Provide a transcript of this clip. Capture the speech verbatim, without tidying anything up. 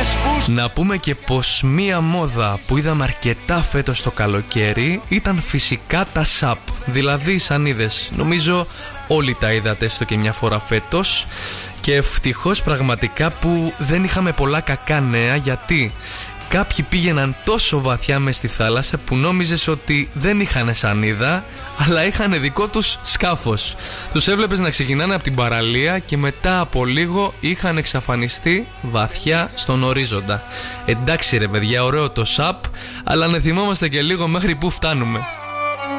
Να πούμε και πως μία μόδα που είδαμε αρκετά φέτος το καλοκαίρι ήταν φυσικά τα σαπ, δηλαδή οι σανίδες. Νομίζω όλοι τα είδατε έστω και μια φορά φέτος. Και ευτυχώς πραγματικά που δεν είχαμε πολλά κακά νέα, γιατί κάποιοι πήγαιναν τόσο βαθιά μες στη θάλασσα που νόμιζες ότι δεν είχαν σανίδα, αλλά είχαν δικό τους σκάφος. Τους έβλεπες να ξεκινάνε από την παραλία και μετά από λίγο είχαν εξαφανιστεί βαθιά στον ορίζοντα. Εντάξει ρε παιδιά, ωραίο το σαπ, αλλά να θυμόμαστε και λίγο μέχρι που φτάνουμε.